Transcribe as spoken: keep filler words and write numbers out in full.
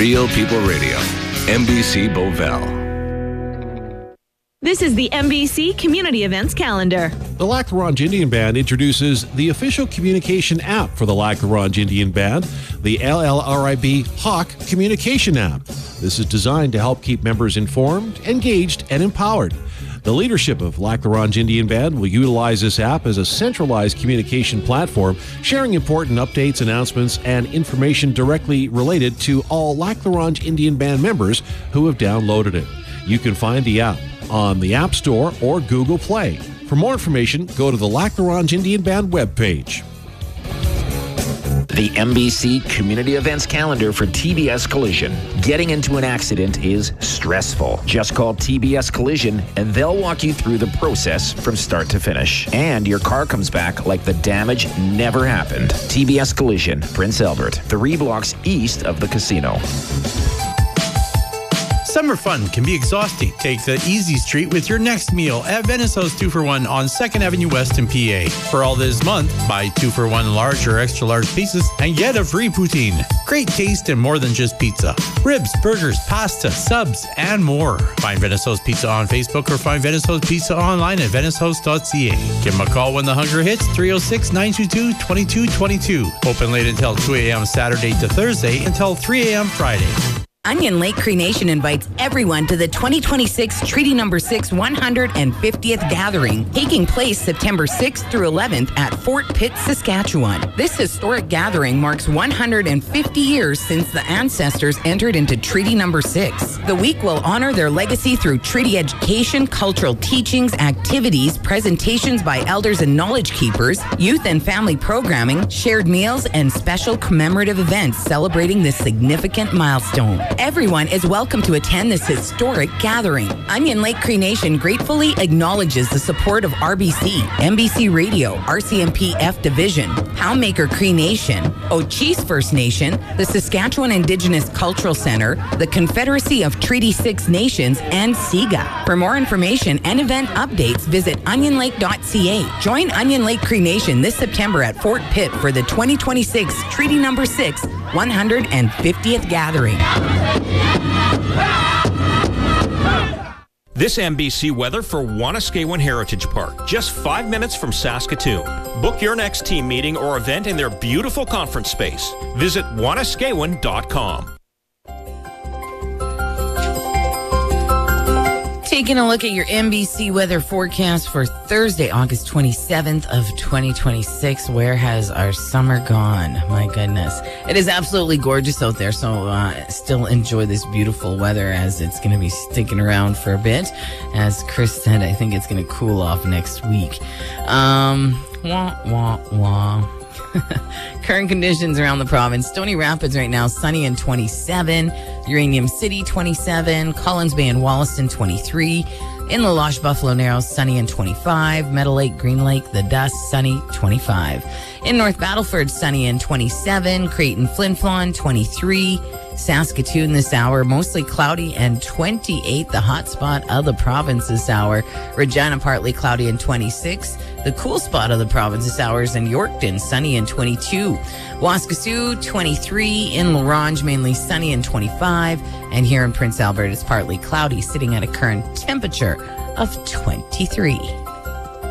Real People Radio, N B C Beauval. This is the N B C Community Events Calendar. The Lac La Ronge Indian Band introduces the official communication app for the Lac La Ronge Indian Band, the L L R I B Hawk Communication App. This is designed to help keep members informed, engaged, and empowered. The leadership of Lac La Ronge Indian Band will utilize this app as a centralized communication platform, sharing important updates, announcements, and information directly related to all Lac La Ronge Indian Band members who have downloaded it. You can find the app on the App Store or Google Play. For more information, go to the Lac La Ronge Indian Band webpage. The N B C Community Events Calendar for T B S Collision. Getting into an accident is stressful. Just call T B S Collision and they'll walk you through the process from start to finish. And your car comes back like the damage never happened. T B S Collision, Prince Albert, three blocks east of the casino. Summer fun can be exhausting. Take the easy street with your next meal at Venice House two for one on second Avenue West in P A. For all this month, buy two for one large or extra large pieces and get a free poutine. Great taste and more than just pizza. Ribs, burgers, pasta, subs, and more. Find Venice House Pizza on Facebook or find Venice House Pizza online at venice house dot c a. Give them a call when the hunger hits, three oh six, nine two two, two two two two. Open late until two a.m. Saturday to Thursday until three a.m. Friday. Onion Lake Cree Nation invites everyone to the twenty twenty-six Treaty Number six one hundred fiftieth Gathering, taking place September sixth through eleventh at Fort Pitt, Saskatchewan. This historic gathering marks one hundred fifty years since the ancestors entered into Treaty Number six. The week will honor their legacy through treaty education, cultural teachings, activities, presentations by elders and knowledge keepers, youth and family programming, shared meals, and special commemorative events celebrating this significant milestone. Everyone is welcome to attend this historic gathering. Onion Lake Cree Nation gratefully acknowledges the support of R B C, N B C Radio, R C M P F Division, Poundmaker Cree Nation, Ochese First Nation, the Saskatchewan Indigenous Cultural Center, the Confederacy of Treaty six Nations, and SIGA. For more information and event updates, visit onion lake dot c a. Join Onion Lake Cree Nation this September at Fort Pitt for the twenty twenty-six Treaty Number six one hundred fiftieth Gathering. This N B C weather for Wanuskewin Heritage Park, just five minutes from Saskatoon. Book your next team meeting or event in their beautiful conference space. Visit wanuskewin dot com. Taking a look at your N B C weather forecast for Thursday, August twenty-seventh of twenty twenty-six. Where has our summer gone? My goodness. It is absolutely gorgeous out there, so uh, still enjoy this beautiful weather as it's going to be sticking around for a bit. As Chris said, I think it's going to cool off next week. Um, wah, wah, wah. Current conditions around the province. Stony Rapids right now, sunny and twenty-seven. Uranium City, twenty-seven. Collins Bay and Wollaston, twenty-three. In La Loche, Buffalo Narrows, sunny and twenty-five. Meadow Lake, Green Lake, The Dust, sunny, twenty-five. In North Battleford, sunny and twenty-seven. Creighton, Flin Flon, twenty-three. Saskatoon this hour, mostly cloudy and twenty-eight, the hot spot of the province this hour. Regina, partly cloudy and twenty-six. The cool spot of the province this hour is in Yorkton, sunny and twenty-two. Waskesiu, twenty-three. In La Ronge, mainly sunny and twenty-five. And here in Prince Albert, it's partly cloudy, sitting at a current temperature of twenty-three.